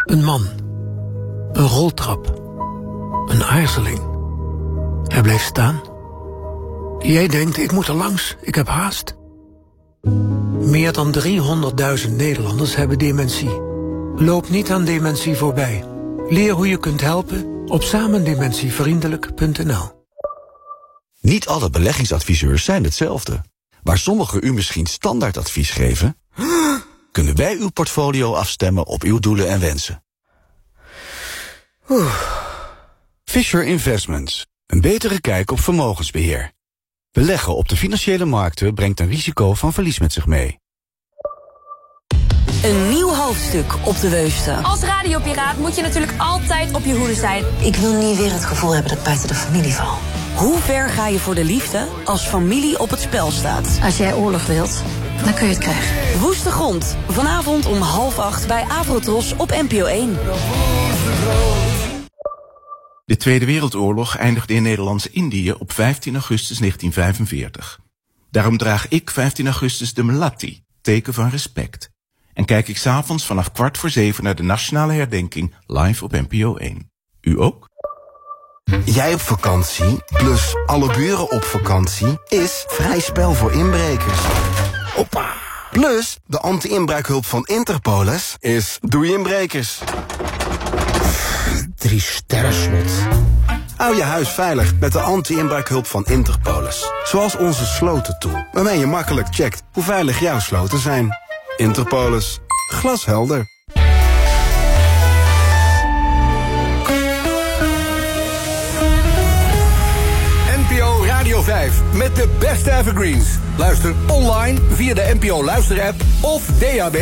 Een man. Een roltrap. Een aarzeling. Hij bleef staan. Jij denkt, ik moet er langs, ik heb haast. Meer dan 300.000 Nederlanders hebben dementie. Loop niet aan dementie voorbij. Leer hoe je kunt helpen op samendementievriendelijk.nl. Niet alle beleggingsadviseurs zijn hetzelfde. Waar sommigen u misschien standaardadvies geven, kunnen wij uw portfolio afstemmen op uw doelen en wensen. Fisher Investments. Een betere kijk op vermogensbeheer. Beleggen op de financiële markten brengt een risico van verlies met zich mee. Een nieuw hoofdstuk op de Weuste. Als radiopiraat moet je natuurlijk altijd op je hoede zijn. Ik wil niet weer het gevoel hebben dat ik buiten de familie val. Hoe ver ga je voor de liefde als familie op het spel staat? Als jij oorlog wilt, dan kun je het krijgen. Woeste Grond. Vanavond om 7:30 bij Avrotros op NPO 1. De Tweede Wereldoorlog eindigde in Nederlands-Indië op 15 augustus 1945. Daarom draag ik 15 augustus de melatti, teken van respect. En kijk ik 's avonds vanaf 6:15 naar de nationale herdenking live op NPO 1. U ook? Jij op vakantie, plus alle buren op vakantie, is vrij spel voor inbrekers. Hoppa! Plus, de anti-inbraakhulp van Interpolis is doei inbrekers. 3 sterren slot. Hou je huis veilig met de anti-inbraakhulp van Interpolis. Zoals onze slotentool, waarmee je makkelijk checkt hoe veilig jouw sloten zijn. Interpolis. Glashelder. NPO Radio 5 met de beste evergreens. Luister online via de NPO Luister-app of DAB+.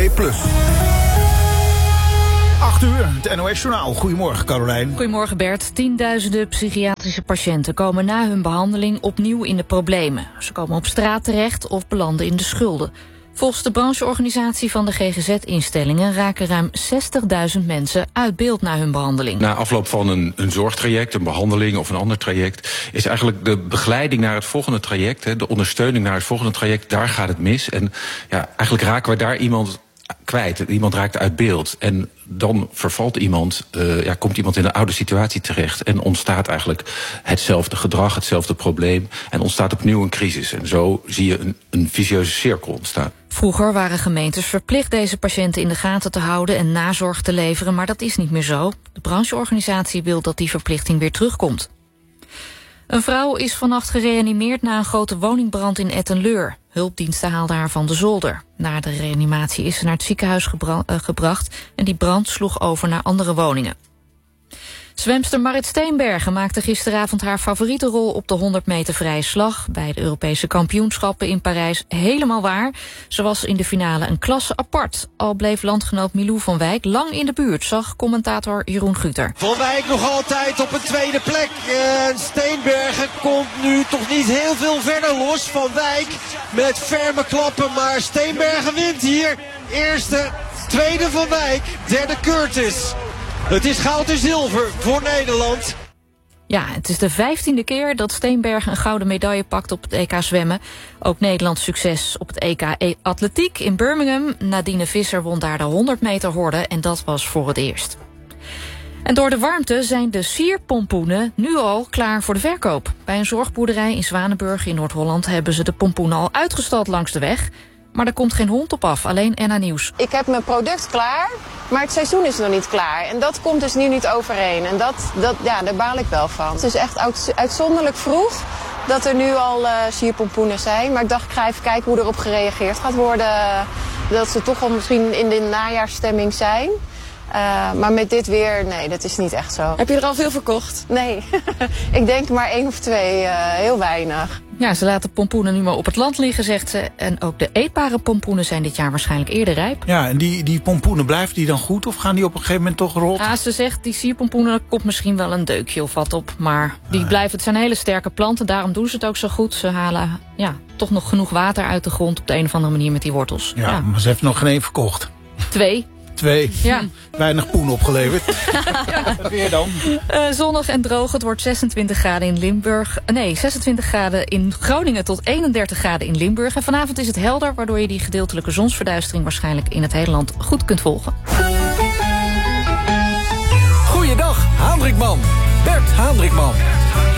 8 uur, het NOS-journaal. Goedemorgen, Carolijn. Goedemorgen, Bert. Tienduizenden psychiatrische patiënten komen na hun behandeling opnieuw in de problemen. Ze komen op straat terecht of belanden in de schulden. Volgens de brancheorganisatie van de GGZ-instellingen raken ruim 60.000 mensen uit beeld na hun behandeling. Na afloop van een zorgtraject, een behandeling of een ander traject, is eigenlijk de begeleiding naar het volgende traject, de ondersteuning naar het volgende traject, daar gaat het mis. En ja, eigenlijk raken we daar iemand kwijt. Iemand raakt uit beeld. En dan vervalt iemand, komt iemand in een oude situatie terecht en ontstaat eigenlijk hetzelfde gedrag, hetzelfde probleem en ontstaat opnieuw een crisis. En zo zie je een vicieuze cirkel ontstaan. Vroeger waren gemeentes verplicht deze patiënten in de gaten te houden en nazorg te leveren, maar dat is niet meer zo. De brancheorganisatie wil dat die verplichting weer terugkomt. Een vrouw is vannacht gereanimeerd na een grote woningbrand in Etten-Leur. Hulpdiensten haalden haar van de zolder. Na de reanimatie is ze naar het ziekenhuis gebracht en die brand sloeg over naar andere woningen. Zwemster Marit Steenbergen maakte gisteravond haar favoriete rol op de 100 meter vrije slag bij de Europese kampioenschappen in Parijs helemaal waar. Ze was in de finale een klasse apart. Al bleef landgenoot Milou van Wijk lang in de buurt, zag commentator Jeroen Guter. Van Wijk nog altijd op een tweede plek. Steenbergen komt nu toch niet heel veel verder los. Van Wijk met ferme klappen, maar Steenbergen wint hier. Eerste, tweede Van Wijk, derde Curtis. Het is goud en zilver voor Nederland. Ja, het is de 15e keer dat Steenbergen een gouden medaille pakt op het EK zwemmen. Ook Nederlands succes op het EK atletiek in Birmingham. Nadine Visser won daar de 100 meter horde en dat was voor het eerst. En door de warmte zijn de sierpompoenen nu al klaar voor de verkoop. Bij een zorgboerderij in Zwanenburg in Noord-Holland hebben ze de pompoenen al uitgestald langs de weg. Maar er komt geen hond op af, alleen NH Nieuws. Ik heb mijn product klaar, maar het seizoen is nog niet klaar. En dat komt dus nu niet overeen. En daar baal ik wel van. Het is echt uitzonderlijk vroeg dat er nu al sierpompoenen zijn. Maar ik dacht, ik ga even kijken hoe erop gereageerd gaat worden. Dat ze toch al misschien in de najaarsstemming zijn. Maar met dit weer, nee, dat is niet echt zo. Heb je er al veel verkocht? Nee, ik denk maar 1 of 2, heel weinig. Ja, ze laten pompoenen nu maar op het land liggen, zegt ze. En ook de eetbare pompoenen zijn dit jaar waarschijnlijk eerder rijp. Ja, en die pompoenen, blijven die dan goed of gaan die op een gegeven moment toch rot? Ja, ze zegt, die sierpompoenen, er komt misschien wel een deukje of wat op. Maar die blijven, het zijn hele sterke planten, daarom doen ze het ook zo goed. Ze halen toch nog genoeg water uit de grond op de een of andere manier met die wortels. Ja. Maar ze heeft nog geen 1 verkocht. 2. Ja. Weinig poen opgeleverd. Wat weer dan? Zonnig en droog. Het wordt 26 graden in Limburg. 26 graden in Groningen tot 31 graden in Limburg. En vanavond is het helder, waardoor je die gedeeltelijke zonsverduistering waarschijnlijk in het hele land goed kunt volgen. Haandrikman. Bert Haandrikman.